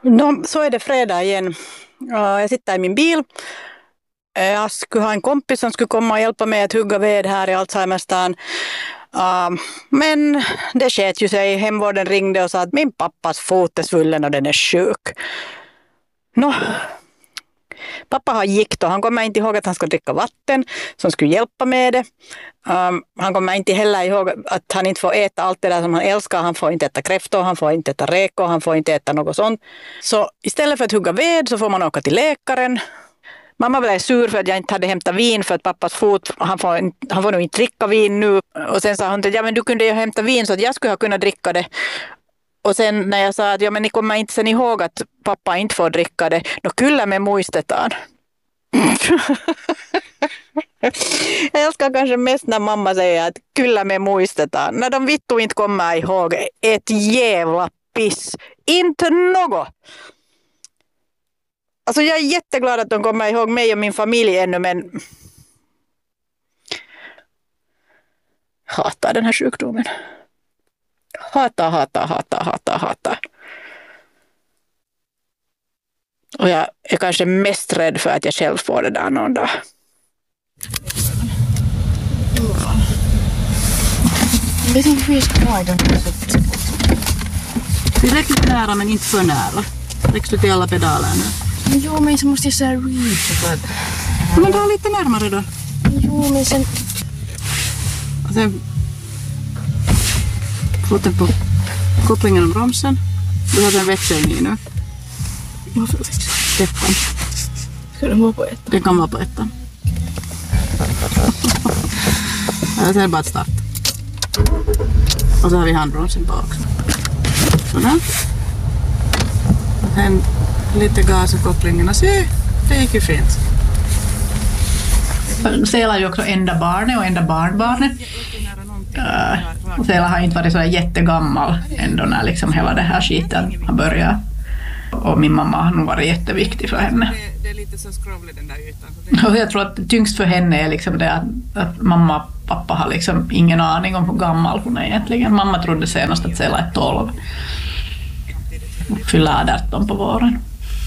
No, så är det fredag igen. Jag sitter i min bil. Jag skulle ha en kompis som skulle komma och hjälpa mig att hugga ved här i Alzheimerstan. Men det sket ju sig. Hemvården ringde och sa att min pappas fot är svullen och den är sjuk. Nå, pappa har gikt och han kommer inte ihåg att han ska dricka vatten som skulle hjälpa med det. Han kommer inte heller ihåg att han inte får äta allt det där som han älskar. Han får inte äta kräftor, han får inte äta räkor, han får inte äta något sånt. Så istället för att hugga ved så får man åka till läkaren. Mamma blev sur för att jag inte hade hämtat vin för att pappas fot, han får nog inte dricka vin nu. Och sen sa hon att men du kunde ju hämta vin så att jag skulle ha kunnat dricka det. Och sen när jag sa att men ni kommer inte sen ihåg att pappa inte får dricka det, då kyllä me muistetaan. Jag älskar kanske mest när mamma säger att kyllä me muistetaan. När de vittu inte kommer ihåg ett jävla piss. Inte något. Alltså jag är jätteglad att de kommer ihåg mig och min familj ännu, men hatar den här sjukdomen. Hatar. Och jag är kanske mest rädd för att jag själv får det där någon dag. Jag tänkte vi ska ha den här sättet. Tillräckligt nära men inte för nära. Räcks du till alla pedaler nu? Jo, men så måste jag säga reach. Men dra lite närmare då. Jo, men sen... Och sen foten på kopplingen om bromsen. Du har den växeln i nu. Varför växel? Ettan. Ska den vara på ettan? Den kan vara på ettan. Ja, sen är det bara att starta. Och så har vi handbromsen på också. Sådär. Och sen lite gas och kopplingen. Och se, det gick ju fint. Sela är ju också enda barnet och enda barnbarnet. Och Sela har inte varit så jättegammal ändå när liksom hela det här skiten har börjat. Och min mamma har nog varit jätteviktig för henne. Det är lite så skrovlig den där ytan. Och jag tror att det tyngst för henne är liksom det att mamma och pappa har liksom ingen aning om hur gammal hon är egentligen. Mamma trodde senast att Sela är 12. Och fyller 18 på våren.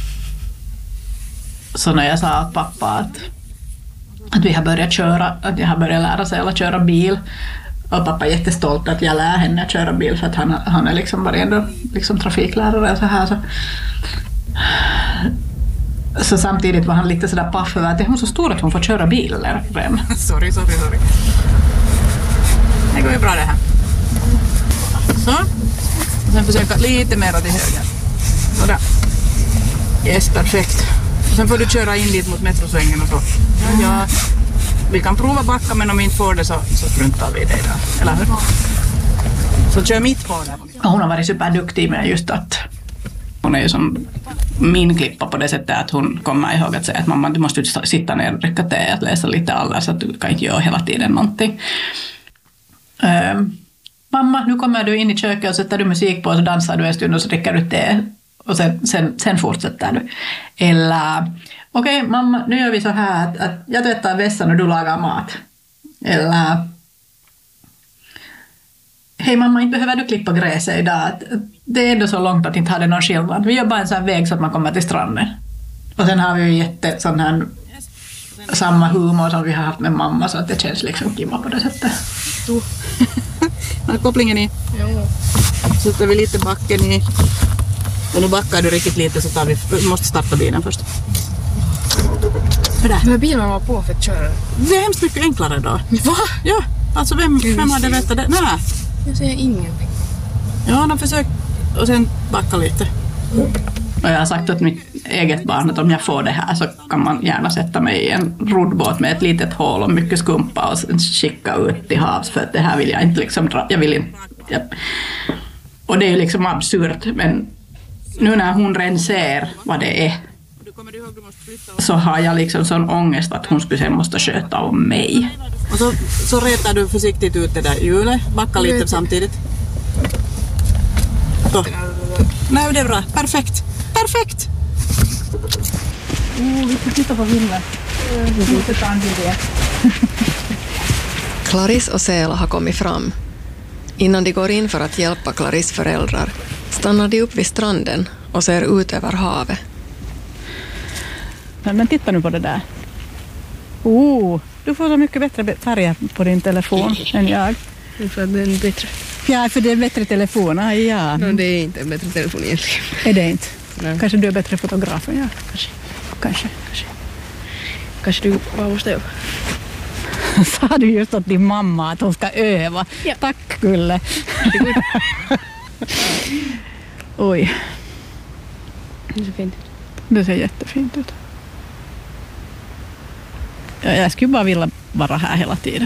Så när jag sa att pappa att vi har börjat köra, att jag har börjat lära Sela köra bil. Och pappa är jättestolt att jag lär henne att köra bil för att han är liksom varit ändå liksom trafiklärare och så här. Så samtidigt var han lite sådär paff över att det är hon så stor att hon får köra bil eller vem? Sorry. Det går ju bra det här. Så. Och sen försöka lite mer till höger. Sådär. Yes, perfekt. Och sen får du köra in dit mot metrosvängen och så. Ja. Vi kan prova backa, men om vi inte får det så struntar vi det där. Eller hur? Så kör mitt på där. Hon har varit superduktig med just att hon är ju som min klippa på det sättet att hon kommer ihåg att säga att mamma, du måste sitta ner och dricka te och läsa lite alla så att du kan inte göra hela tiden någonting. Mamma, nu kommer du in i köket och sätter du musik på och så dansar du en stund och så dricker du te och sen fortsätter du. Eller okej, mamma, nu gör vi så här att jag tvättar vässan och du lagar mat. Eller hej mamma, inte behöver du klippa gräset idag. Det är ändå så långt att inte ha det någon skillnad. Vi gör bara en sån här väg så att man kommer till stranden. Och sen har vi ju sån här samma humor som vi har haft med mamma så att det känns liksom kimma på det sättet. Kopplingen i. Jo. Så tar vi lite backen i. Och nu backar du riktigt lite så vi måste starta bilen först. Men bilen var på för att köra. Det är hemskt mycket enklare då. Va? Ja, alltså vem hade vetat det? Nej. Jag säger ingenting. Ja, de försöker och sen backa lite. Och jag har sagt åt mitt eget barn att om jag får det här så kan man gärna sätta mig i en roddbåt med ett litet hål och mycket skumpa och sen skicka ut till havs för att det här vill jag inte liksom dra. Jag vill inte. Och det är ju liksom absurt, men nu när hon redan ser vad det är så har jag liksom sån ångest att hon skulle sen måste sköta om mig. Och så retar du försiktigt ut det där hjulet. Backa lite samtidigt. Så. Nej, det är bra. Perfekt. Vi får titta på vinden. Clarisse och Sela har kommit fram. Innan de går in för att hjälpa Clarisses föräldrar stannar de upp vid stranden och ser ut över havet. Men titta nu på det där. Du får så mycket bättre färger på din telefon än jag. För att det är en bättre. Ja, för det är en bättre telefon. Ja. No, det är inte en bättre telefon egentligen. Är det inte? Nej. Kanske du är bättre fotograf än jag. Kanske. Kanske du bara måste öva. Sa du just åt din mamma att hon ska öva? Ja. Tack, Kulle. Oj, Det är så fint. det ser jättefint ut. Ja, jag skulle bara vilja vara här hela tiden.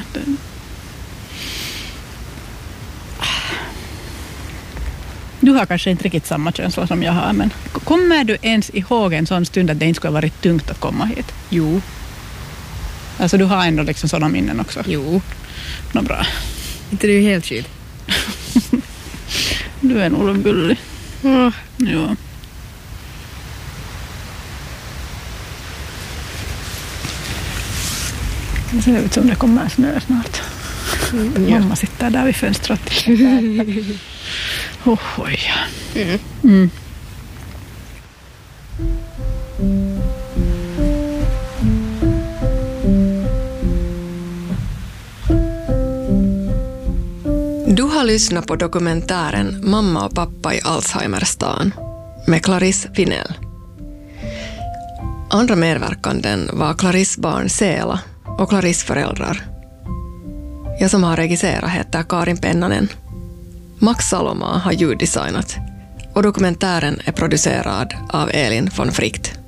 Du har kanske inte riktigt samma känsla som jag har, men kommer du ens ihåg en sån stund att det inte skulle ha varit tungt att komma hit? Jo. Alltså du har ändå liksom sådana minnen också? Jo. Nå bra. Inte du är helt skit. Du är nog gullig. Ja. Ja. Det ser ut som det kommer snö snart. Ja. Mamma sitter där vid fönstret. Oj. Mm. Mm. Du har lyssnat på dokumentären Mamma och pappa i Alzheimerstan med Clarisse Finell. Andra medverkanden var Clarisse barn Seela och Clarisse föräldrar. Jag som har regisserat heter Karin Pennanen. Max Salomaa har ljuddesignat och dokumentären är producerad av Elin von Fricht.